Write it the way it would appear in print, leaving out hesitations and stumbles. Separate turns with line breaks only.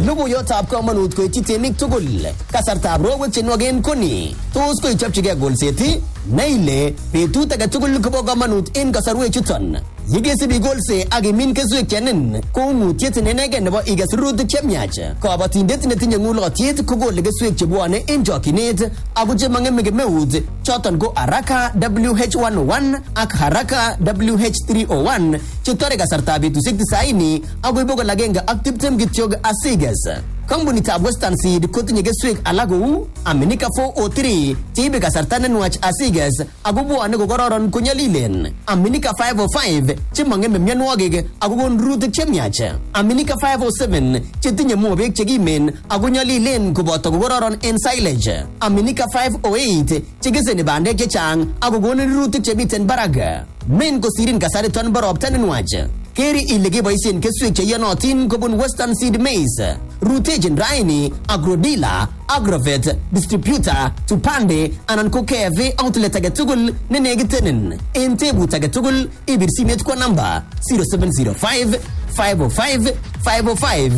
Logoiyotab komonut koityi temik tugul. Kasartab rowek che nwogen koni. Tos koichopchigei golset ne ile betut age tugul kobo komonut en kasarwek chuton. Yekesibi golse ak imin keswek chenin ko ng'utiet nenegen nebo iges rurutik chemiach. Kabatindet netinye ng'ulotyet kokole keswek chebwone en chokyinet ako chemang'eme kemeut choton ko Haraka WH101 ak Haraka WH301 chetore kasartab betusiek 90 akoi 120 kityok asiges. Kampunitab Western Seed kotinye keswek alak kou Aminika 403 cheibe kasarta nenwach asiges ako bwone kokororon konyolilen. Aminika 505 chemang'eme mionwogik ako kon rurutik chemiach. Aminika 507 chetinye mobek chekimen ako nyolilen koboto kokororon en silage. Aminika 508 chekeseni bandek chechang ako konin rurutik chemiten barak. Men kosirin kasariton bo ropta nenwach. Keri ile keboisien keswek cheyonotin kobun Western Seed Maize. Rutechin raini Agrodila, Agrovet, Distributor, Tupande anan ko KFA outlet age tugul ne negitenin. En tebut age tugul ibir simet kwa namba 0705 505 505